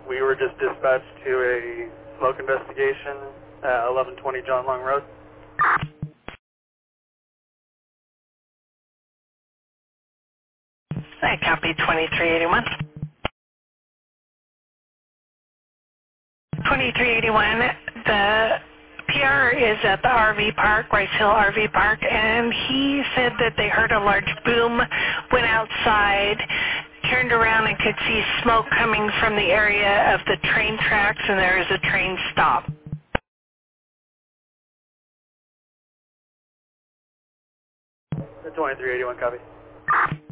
We were just dispatched to a smoke investigation at 1120 John Long Road. I copy 2381. 2381, the PR is at the RV park, Rice Hill RV Park, and he said that they heard a large boom, went outside, turned around and could see smoke coming from the area of the train tracks, and there is a train stop. The 2381 copy.